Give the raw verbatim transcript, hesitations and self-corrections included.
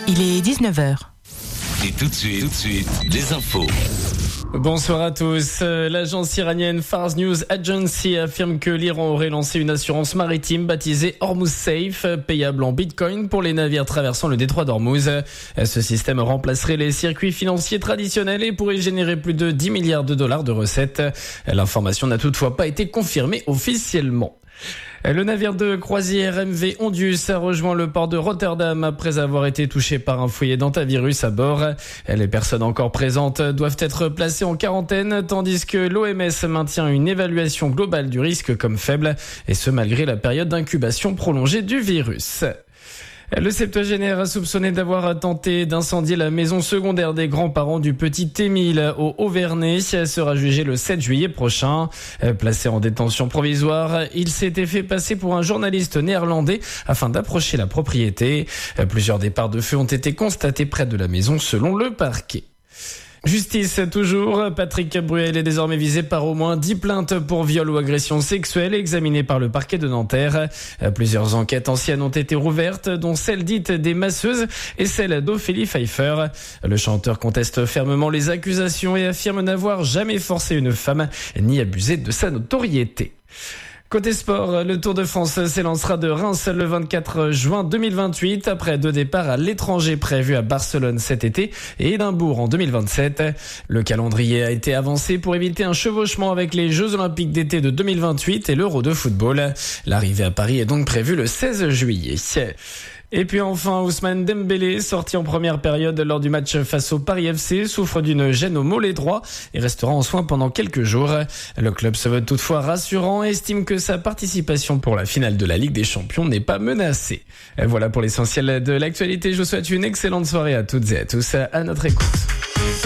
Il est dix-neuf heures. Et tout de suite, tout de suite, des infos. Bonsoir à tous. L'agence iranienne Fars News Agency affirme que l'Iran aurait lancé une assurance maritime baptisée Hormuz Safe, payable en bitcoin pour les navires traversant le détroit d'Ormuz. Ce système remplacerait les circuits financiers traditionnels et pourrait générer plus de dix milliards de dollars de recettes. L'information n'a toutefois pas été confirmée officiellement. Le navire de croisière M V Ondius a rejoint le port de Rotterdam après avoir été touché par un foyer d'hantavirus à bord. Les personnes encore présentes doivent être placées en quarantaine, tandis que l'O M S maintient une évaluation globale du risque comme faible, et ce malgré la période d'incubation prolongée du virus. Le septuagénaire a soupçonné d'avoir tenté d'incendier la maison secondaire des grands-parents du petit Émile au Auvernais sera jugé le sept juillet prochain. Placé en détention provisoire, il s'était fait passer pour un journaliste néerlandais afin d'approcher la propriété. Plusieurs départs de feu ont été constatés près de la maison selon le parquet. Justice toujours, Patrick Bruel est désormais visé par au moins dix plaintes pour viol ou agression sexuelle examinées par le parquet de Nanterre. Plusieurs enquêtes anciennes ont été rouvertes, dont celle dite des masseuses et celle d'Ophélie Pfeiffer. Le chanteur conteste fermement les accusations et affirme n'avoir jamais forcé une femme ni abusé de sa notoriété. Côté sport, le Tour de France s'élancera de Reims le vingt-quatre juin deux mille vingt-huit après deux départs à l'étranger prévus à Barcelone cet été et Édimbourg en deux mille vingt-sept. Le calendrier a été avancé pour éviter un chevauchement avec les Jeux Olympiques d'été de deux mille vingt-huit et l'Euro de football. L'arrivée à Paris est donc prévue le seize juillet. Et puis enfin, Ousmane Dembélé, sorti en première période lors du match face au Paris F C, souffre d'une gêne au mollet droit et restera en soins pendant quelques jours. Le club se veut toutefois rassurant et estime que sa participation pour la finale de la Ligue des Champions n'est pas menacée. Et voilà pour l'essentiel de l'actualité. Je vous souhaite une excellente soirée à toutes et à tous. À notre écoute.